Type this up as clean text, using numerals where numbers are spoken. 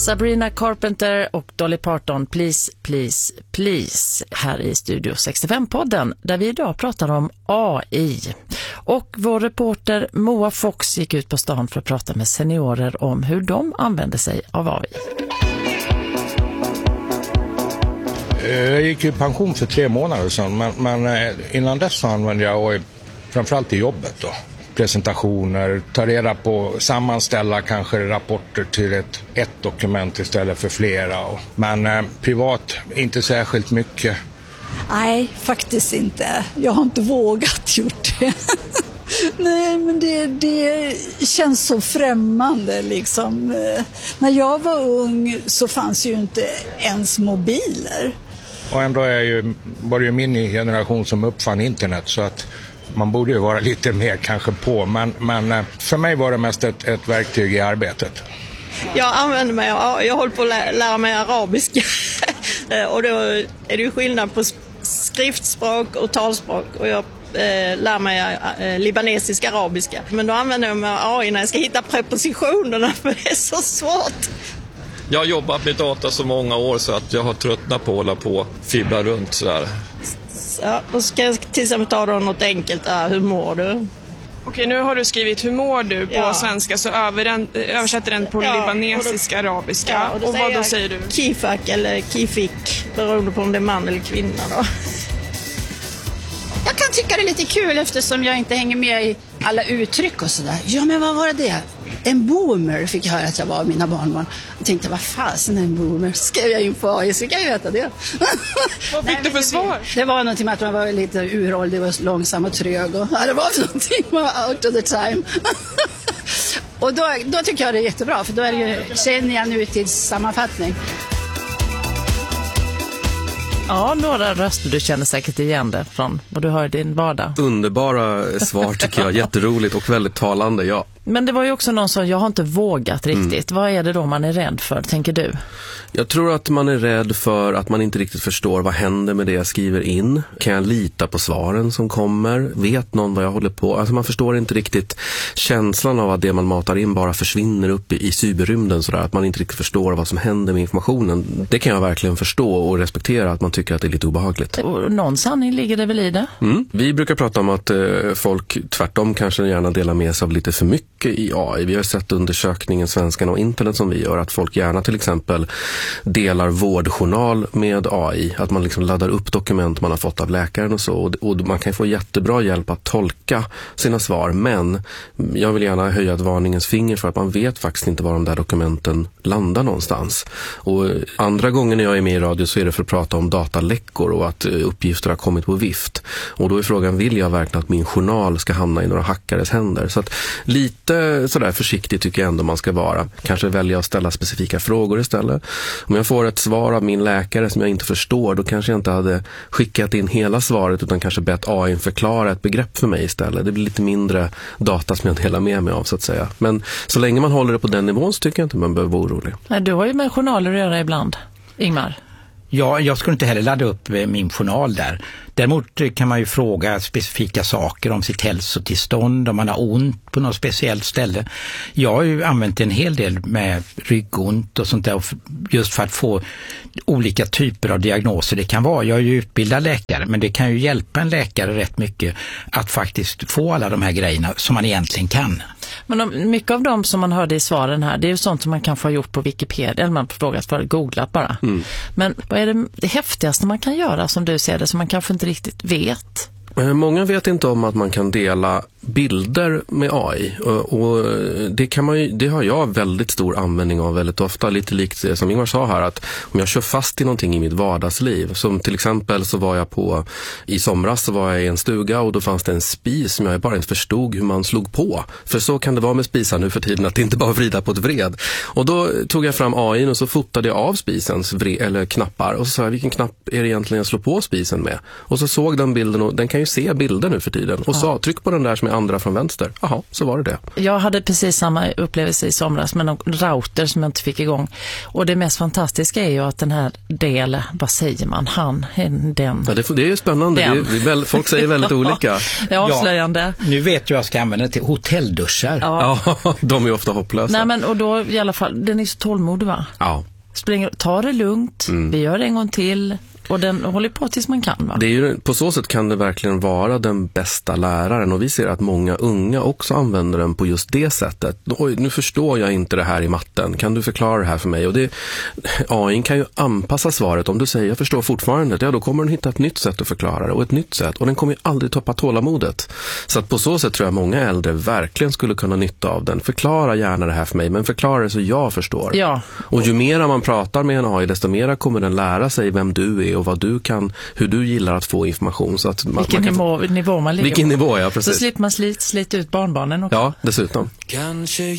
Sabrina Carpenter och Dolly Parton, Please, Please, Please, här i Studio 65-podden, där vi idag pratar om AI. Och vår reporter Moa Fox gick ut på stan för att prata med seniorer om hur de använder sig av AI. Jag gick i pension för 3 månader sedan, men innan dess så använde jag AI framförallt i jobbet då. Presentationer, ta reda på, sammanställa kanske rapporter till ett dokument istället för flera. Men privat inte särskilt mycket. Nej, faktiskt inte. Jag har inte vågat gjort det. Nej, men det känns så främmande liksom. När jag var ung så fanns ju inte ens mobiler. Och ändå var det ju min generation som uppfann internet, så att man borde ju vara lite mer kanske på. Men för mig var det mest ett verktyg i arbetet. Jag använder mig av, jag håller på att lära mig arabiska. Och då är det ju skillnad på skriftspråk och talspråk. Och jag lär mig libanesisk arabiska. Men då använder jag mig av AI när jag ska hitta prepositionerna, för det är så svårt. Jag har jobbat med data så många år så att jag har tröttnat på att hålla på och fibbla runt sådär. Ja, då ska jag till exempel ta då något enkelt. Hur mår du? Okej, nu har du skrivit hur mår du på svenska, så översätter den på libanesisk arabiska. Ja, och vad då säger du? Kifak eller kifik, beroende på om det är man eller kvinna då. Jag kan tycka det är lite kul eftersom jag inte hänger med i alla uttryck och sådär. Ja, men vad var det? En boomer fick jag höra att jag var av mina barnbarn. Jag tänkte, vad fasen är en boomer? Skrev jag in på AI så kan jag veta det. Vad fick du för svar? Det var någonting med att man var lite uråldrig, var långsam och trög. Och, det var någonting var out of the time. Och då tycker jag det är jättebra, för då är det ju, känner jag nu till sammanfattning. Ja, några röster du känner säkert igen det från vad du hör i din vardag. Underbara svar tycker jag, jätteroligt och väldigt talande, ja. Men det var ju också någon som, jag har inte vågat riktigt. Vad är det då man är rädd för, tänker du? Jag tror att man är rädd för att man inte riktigt förstår vad händer med det jag skriver in. Kan jag lita på svaren som kommer? Vet någon vad jag håller på? Alltså man förstår inte riktigt känslan av att det man matar in bara försvinner upp i cyberrymden sådär. Att man inte riktigt förstår vad som händer med informationen. Det kan jag verkligen förstå och respektera, att man tycker att det är lite obehagligt. Och någon sanning ligger det väl i det? Vi brukar prata om att folk tvärtom kanske gärna delar med sig av lite för mycket i AI. Vi har sett undersökningen Svenskarna och internet som vi gör, att folk gärna till exempel delar vårdjournal med AI, att man liksom laddar upp dokument man har fått av läkaren och så, och man kan få jättebra hjälp att tolka sina svar, men jag vill gärna höja ett varningens finger för att man vet faktiskt inte var de där dokumenten landar någonstans. Och andra gånger när jag är med i radio så är det för att prata om dataläckor och att uppgifter har kommit på vift, och då är frågan, vill jag verkligen att min journal ska hamna i några hackares händer? Så att lite sådär försiktig tycker jag ändå man ska vara. Kanske välja att ställa specifika frågor istället. Om jag får ett svar av min läkare som jag inte förstår, då kanske jag inte hade skickat in hela svaret utan kanske bett AI förklara ett begrepp för mig istället. Det blir lite mindre data som jag delar med mig av så att säga. Men så länge man håller det på den nivån så tycker jag inte man behöver vara orolig. Nej, du har ju med journaler att göra ibland, Ingmar. Ja, jag skulle inte heller ladda upp min journal där. Däremot kan man ju fråga specifika saker om sitt hälsotillstånd, om man har ont på något speciellt ställe. Jag har ju använt en hel del med ryggont och sånt där, just för att få olika typer av diagnoser det kan vara. Jag är ju utbildad läkare, men det kan ju hjälpa en läkare rätt mycket att faktiskt få alla de här grejerna som man egentligen kan. Men mycket av dem som man hörde i svaren här, det är ju sånt som man kan få gjort på Wikipedia, eller man får frågat för, googlat bara. Men vad är det häftigaste man kan göra som du ser det, som man kanske inte riktigt vet? Många vet inte om att man kan dela bilder med AI, och det har jag väldigt stor användning av väldigt ofta, lite likt det som Ingvar sa här, att om jag kör fast i någonting i mitt vardagsliv, som till exempel så var jag i somras så var jag i en stuga och då fanns det en spis som jag bara inte förstod hur man slog på, för så kan det vara med spisar nu för tiden, att det inte bara vrida på ett vred, och då tog jag fram AI och så fotade jag av spisens eller knappar och så sa jag, vilken knapp är det egentligen jag slår på spisen med, och så såg den bilden, och den kan ju se bilder nu för tiden, och sa, tryck på den där som med andra från vänster. Jaha, så var det. Jag hade precis samma upplevelse i somras med någon router som jag inte fick igång. Och det mest fantastiska är ju att den här delen, vad säger man? Han, den. Ja, det är ju spännande. Folk säger väldigt olika. Det är avslöjande. Ja, nu vet jag ska använda det till hotellduschar. Ja, de är ofta hopplösa. Nej, men och då i alla fall, den är så tålmodig, va? Ja. Ta det lugnt, vi gör det en gång till. Och den håller på tills man kan, va? Det är ju, på så sätt kan det verkligen vara den bästa läraren, och vi ser att många unga också använder den på just det sättet. Oj, nu förstår jag inte det här i matten. Kan du förklara det här för mig? Och AI kan ju anpassa svaret. Om du säger jag förstår fortfarande det, då kommer den hitta ett nytt sätt att förklara det och ett nytt sätt. Och den kommer ju aldrig tappa tålamodet. Så att på så sätt tror jag många äldre verkligen skulle kunna nytta av den. Förklara gärna det här för mig, men förklara det så jag förstår. Ja. Och ju mer man pratar med en AI, desto mer kommer den lära sig vem du är och vad du kan, hur du gillar att få information. Så att vilken nivå man ligger på. Vilken nivå, ja, precis. Så slipper man slita ut barnbarnen också. Ja, dessutom. Kanske